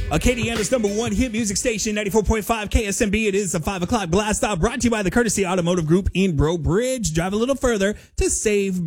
Acadiana's number one hit music station, 94.5 KSMB. It is a 5 o'clock blast off brought to you by the Courtesy Automotive Group in Breaux Bridge. Drive a little further to save